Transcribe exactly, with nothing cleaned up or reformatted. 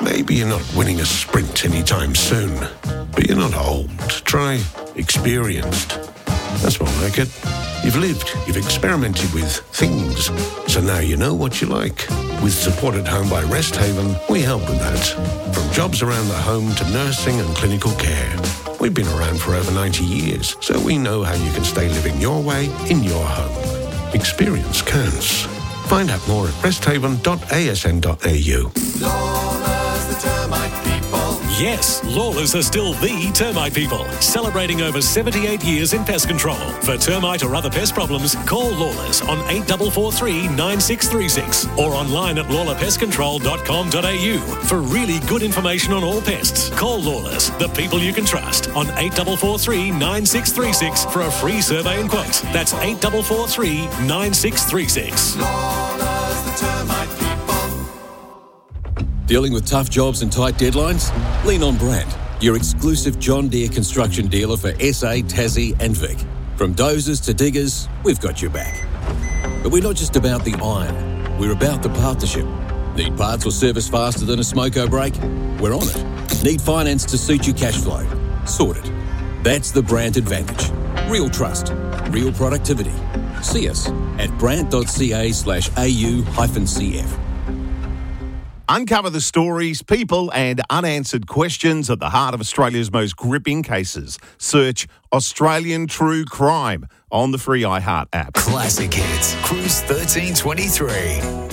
Maybe you're not winning a sprint anytime soon, but you're not old. Try experienced. That's more like it. You've lived, you've experimented with things, so now you know what you like. With Support at Home by Resthaven, we help with that. From jobs around the home to nursing and clinical care. We've been around for over ninety years, so we know how you can stay living your way in your home. Experience counts. Find out more at resthaven dot a s n dot a u. Lawless, the termite people. Yes, Lawless are still the termite people, celebrating over seventy-eight years in pest control. For termite or other pest problems, call Lawless on eight four four three, nine six three six or online at lawler pest control dot com dot a u for really good information on all pests. Call Lawless, the people you can trust, on eight four four three, nine six three six for a free survey and quote. That's eight four four three, nine six three six. Lawless, the termite people. Dealing with tough jobs and tight deadlines? Lean on Brandt, your exclusive John Deere construction dealer for S A, Tassie and Vic. From dozers to diggers, we've got your back. But we're not just about the iron, we're about the partnership. Need parts or service faster than a smoko break? We're on it. Need finance to suit your cash flow? Sorted. That's the Brandt advantage. Real trust, real productivity. See us at brandt.ca slash au hyphen cf. Uncover the stories, people and unanswered questions at the heart of Australia's most gripping cases. Search Australian True Crime on the free iHeart app. Classic Hits, Cruise thirteen twenty-three.